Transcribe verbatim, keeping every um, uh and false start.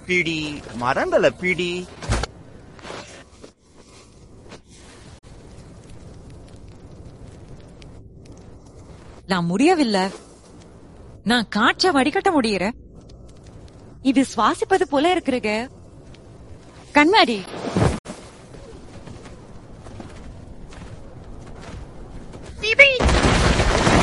பிடி, மரங்களை பிடி. நான் முடியவில்லை. நான் காற்ற வடிகட்ட முடியற. இது சுவாசிப்பது போல இருக்கிறது. கண்மாடி.